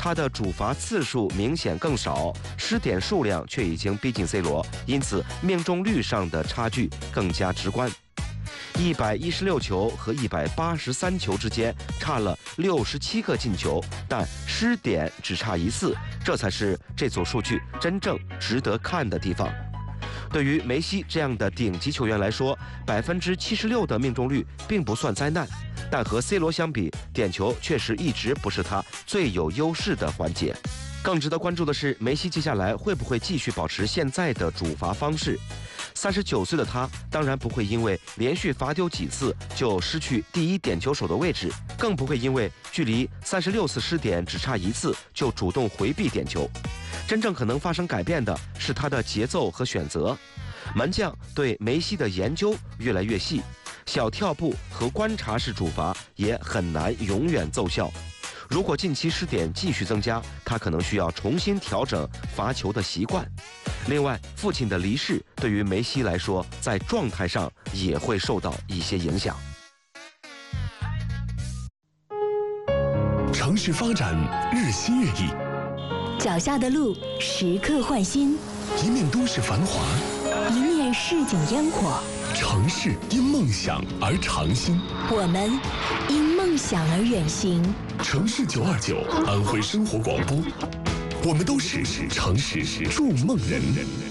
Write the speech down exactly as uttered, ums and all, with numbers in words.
他的主罚次数明显更少，失点数量却已经逼近 C 罗，因此命中率上的差距更加直观。一百一十六球和一百八十三球之间差了六十七个进球，但失点只差一次，这才是这组数据真正值得看的地方。对于梅西这样的顶级球员来说，百分之七十六的命中率并不算灾难，但和 C 罗相比，点球确实一直不是他最有优势的环节。更值得关注的是，梅西接下来会不会继续保持现在的主罚方式？三十九岁的他当然不会因为连续罚丢几次就失去第一点球手的位置，更不会因为距离三十六次失点只差一次就主动回避点球。真正可能发生改变的是他的节奏和选择。门将对梅西的研究越来越细，小跳步和观察式主罚也很难永远奏效。如果近期失点继续增加，他可能需要重新调整罚球的习惯。另外，父亲的离世对于梅西来说，在状态上也会受到一些影响。 城市发展日新月异， 脚下的路时刻换新， 一面都市繁华， 一面市井烟火。 城市因梦想而长新， 我们因梦想而远行。 城市九二九，安徽生活广播，我们都是城市筑梦人。